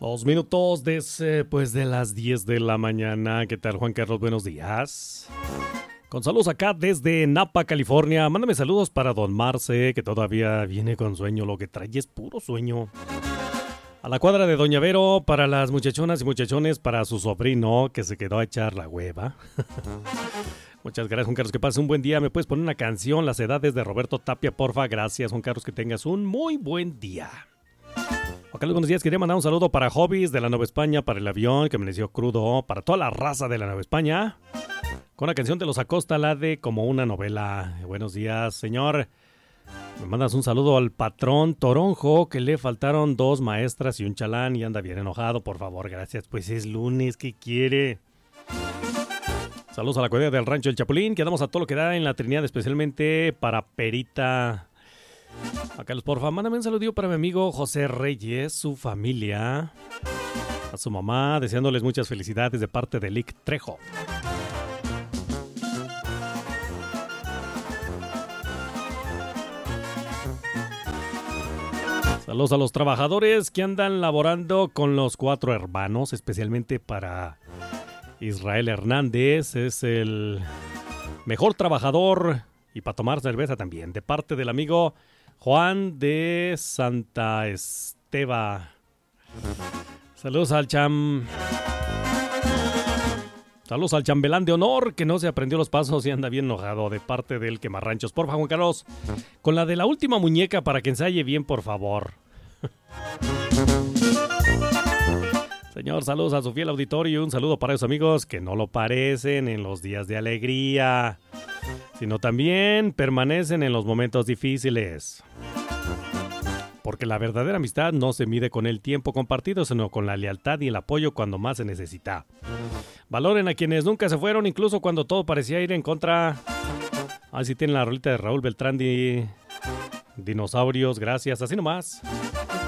2 minutos después de las 10 de la mañana. ¿Qué tal, Juan Carlos? Buenos días. Con saludos acá desde Napa, California. Mándame saludos para don Marce, que todavía viene con sueño. Lo que trae es puro sueño. A la cuadra de Doña Vero, para las muchachonas y muchachones, para su sobrino, que se quedó a echar la hueva. Muchas gracias, Juan Carlos. Que pases un buen día. ¿Me puedes poner una canción? Las edades de Roberto Tapia, porfa. Gracias, Juan Carlos. Que tengas un muy buen día. Juan Carlos, buenos días. Quería mandar un saludo para Hobbies de la Nueva España, para el avión que amaneció crudo, para toda la raza de la Nueva España, con la canción de Los Acosta, la de Como una novela. Buenos días, señor. Me mandas un saludo al patrón Toronjo, que le faltaron 2 maestras y un chalán y anda bien enojado. Por favor, gracias. Pues es lunes, ¿qué quiere? Saludos a la cuadrilla del Rancho El Chapulín, que damos a todo lo que da en la Trinidad, especialmente para Perita. A Carlos, porfa, mándame un saludillo para mi amigo José Reyes, su familia, a su mamá, deseándoles muchas felicidades de parte de Lick Trejo. Saludos a los trabajadores que andan laborando con los 4 hermanos, especialmente para Israel Hernández, es el mejor trabajador, y para tomar cerveza también, de parte del amigo Juan de Santa Esteba. Saludos al Saludos al chambelán de honor, que no se aprendió los pasos y anda bien enojado, de parte del Quemarranchos. Porfa, Juan Carlos, con la de la última muñeca para que ensaye bien, por favor. Señor, saludos a su fiel auditorio y un saludo para esos amigos que no lo parecen en los días de alegría, sino también permanecen en los momentos difíciles. Porque la verdadera amistad no se mide con el tiempo compartido, sino con la lealtad y el apoyo cuando más se necesita. Valoren a quienes nunca se fueron, incluso cuando todo parecía ir en contra. Así tienen la rolita de Raúl Beltrán de Dinosaurios, gracias, así nomás.